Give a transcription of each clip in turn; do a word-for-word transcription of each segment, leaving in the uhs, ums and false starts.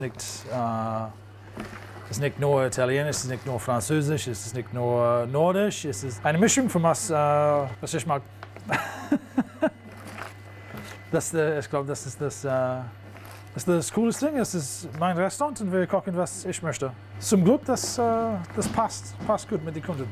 Nicht, äh, es ist nicht nur Italienisch, es ist nicht nur Französisch, es ist nicht nur Nordisch, es ist eine Mischung von was, äh, was ich mag. das, äh, ich glaube, das ist das, äh, das ist das coolste Ding. Es ist mein Restaurant und wir kochen, was ich möchte. Zum Glück, das, äh, das passt, passt gut mit den Kunden.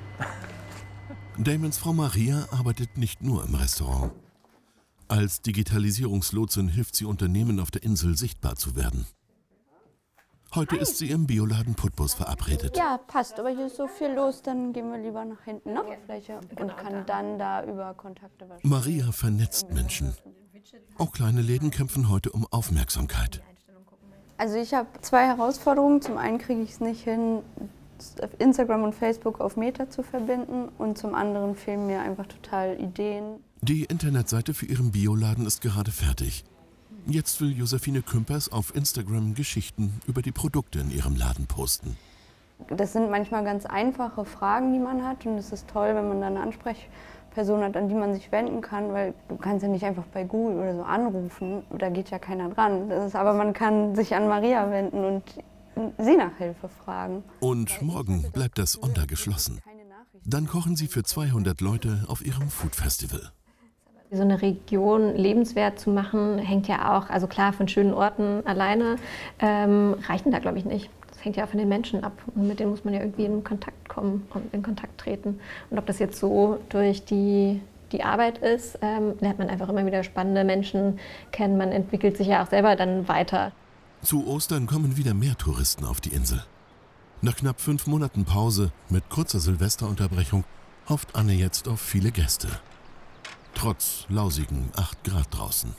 Damons Frau Maria arbeitet nicht nur im Restaurant. Als Digitalisierungslotsin hilft sie Unternehmen auf der Insel sichtbar zu werden. Heute ist sie im Bioladen Putbus verabredet. Ja, passt, aber hier ist so viel los, dann gehen wir lieber nach hinten noch Fläche und kann dann da über Kontakte wahrscheinlich. Maria vernetzt Menschen. Auch kleine Läden kämpfen heute um Aufmerksamkeit. Also ich habe zwei Herausforderungen. Zum einen kriege ich es nicht hin, Instagram und Facebook auf Meta zu verbinden, und zum anderen fehlen mir einfach total Ideen. Die Internetseite für ihren Bioladen ist gerade fertig. Jetzt will Josephine Kümpers auf Instagram Geschichten über die Produkte in ihrem Laden posten. Das sind manchmal ganz einfache Fragen, die man hat, und es ist toll, wenn man dann eine Ansprechperson hat, an die man sich wenden kann, weil du kannst ja nicht einfach bei Google oder so anrufen, da geht ja keiner dran. Das ist, aber man kann sich an Maria wenden und sie nach Hilfe fragen. Und morgen bleibt das Onda geschlossen. Dann kochen sie für zweihundert Leute auf ihrem Food Festival. So eine Region lebenswert zu machen, hängt ja auch, also klar, von schönen Orten alleine ähm, reichen da, glaube ich, nicht. Das hängt ja auch von den Menschen ab, und mit denen muss man ja irgendwie in Kontakt kommen und in Kontakt treten. Und ob das jetzt so durch die, die Arbeit ist, ähm, lernt man einfach immer wieder spannende Menschen kennen. Man entwickelt sich ja auch selber dann weiter. Zu Ostern kommen wieder mehr Touristen auf die Insel. Nach knapp fünf Monaten Pause mit kurzer Silvesterunterbrechung hofft Anne jetzt auf viele Gäste. Trotz lausigen acht Grad draußen.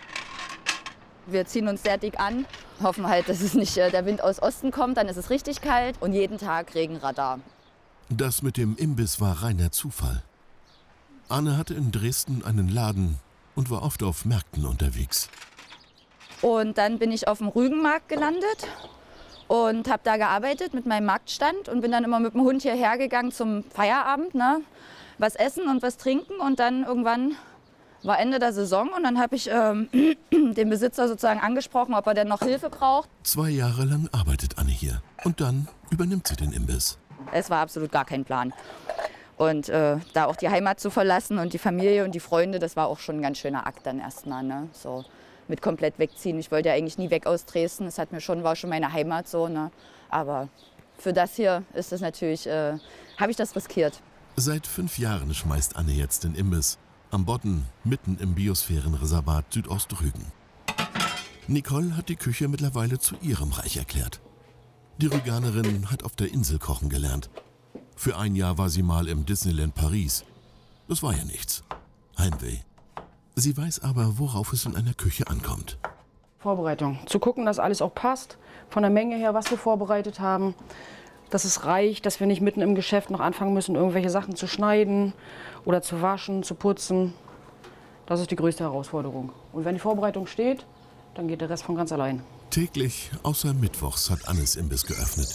Wir ziehen uns sehr dick an, hoffen halt, dass es nicht äh, der Wind aus Osten kommt, dann ist es richtig kalt, und jeden Tag Regenradar. Das mit dem Imbiss war reiner Zufall. Anne hatte in Dresden einen Laden und war oft auf Märkten unterwegs. Und dann bin ich auf dem Rügenmarkt gelandet und habe da gearbeitet mit meinem Marktstand und bin dann immer mit dem Hund hierher gegangen zum Feierabend, ne? Was essen und was trinken, und dann irgendwann war Ende der Saison, und dann habe ich ähm, den Besitzer sozusagen angesprochen, ob er denn noch Hilfe braucht. Zwei Jahre lang arbeitet Anne hier, und dann übernimmt sie den Imbiss. Es war absolut gar kein Plan. Und äh, da auch die Heimat zu verlassen und die Familie und die Freunde, das war auch schon ein ganz schöner Akt dann erstmal, ne? So mit komplett wegziehen. Ich wollte ja eigentlich nie weg aus Dresden, das hat mir schon, war schon meine Heimat so, ne? Aber für das hier ist das natürlich, äh, habe ich das riskiert. Seit fünf Jahren schmeißt Anne jetzt den Imbiss am Bodden, mitten im Biosphärenreservat Südostrügen. Nicole hat die Küche mittlerweile zu ihrem Reich erklärt. Die Rüganerin hat auf der Insel kochen gelernt. Für ein Jahr war sie mal im Disneyland Paris. Das war ja nichts. Heimweh. Sie weiß aber, worauf es in einer Küche ankommt. Vorbereitung. Zu gucken, dass alles auch passt. Von der Menge her, was wir vorbereitet haben. Dass es reicht, dass wir nicht mitten im Geschäft noch anfangen müssen, irgendwelche Sachen zu schneiden oder zu waschen, zu putzen. Das ist die größte Herausforderung. Und wenn die Vorbereitung steht, dann geht der Rest von ganz allein. Täglich, außer mittwochs, hat Annes Imbiss geöffnet.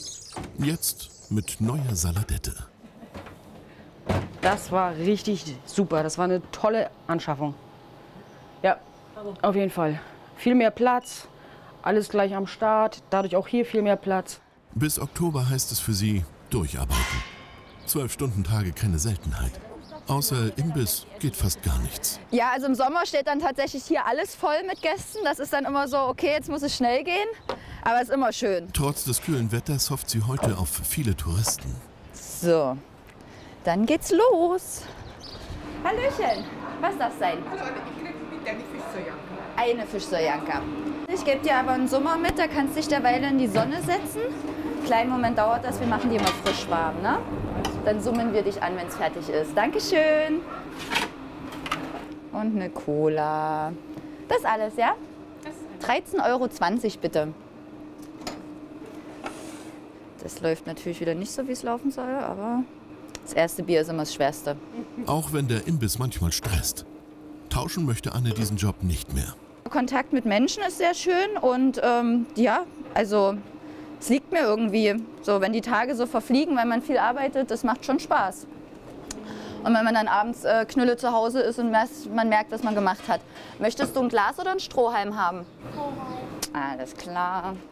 Jetzt mit neuer Saladette. Das war richtig super. Das war eine tolle Anschaffung. Ja, auf jeden Fall. Viel mehr Platz, alles gleich am Start, dadurch auch hier viel mehr Platz. Bis Oktober heißt es für sie durcharbeiten. Zwölf Stunden Tage keine Seltenheit. Außer Imbiss geht fast gar nichts. Ja, also im Sommer steht dann tatsächlich hier alles voll mit Gästen. Das ist dann immer so, okay, jetzt muss es schnell gehen, aber es ist immer schön. Trotz des kühlen Wetters hofft sie heute auf viele Touristen. So, dann geht's los. Hallöchen, was darf sein? Hallo, ich krieg mit eine Fischsojanka. Eine Fischsojanka. Ich gebe dir aber einen Summer mit, da kannst du dich derweil in die Sonne setzen. Kleinen Moment dauert das, wir machen die immer frisch warm, ne? Dann summen wir dich an, wenn es fertig ist. Dankeschön. Und eine Cola. Das alles, ja? dreizehn Euro zwanzig bitte. Das läuft natürlich wieder nicht so, wie es laufen soll, aber das erste Bier ist immer das Schwerste. Auch wenn der Imbiss manchmal stresst. Tauschen möchte Anne diesen Job nicht mehr. Kontakt mit Menschen ist sehr schön, und ähm, ja, also es liegt mir irgendwie, so wenn die Tage so verfliegen, weil man viel arbeitet, das macht schon Spaß. Und wenn man dann abends äh, Knülle zu Hause ist und man merkt, was man gemacht hat. Möchtest du ein Glas oder ein Strohhalm haben? Strohhalm. Alles klar.